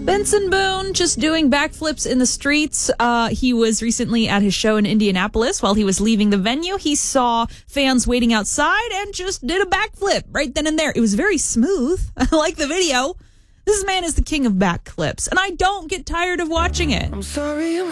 Benson Boone just doing backflips in the streets. He was recently at his show in Indianapolis. While he was leaving the venue, he saw fans waiting outside and just did a backflip right then and there. It was very smooth. I like the video. This man is the king of backflips, and I don't get tired of watching it. I'm sorry.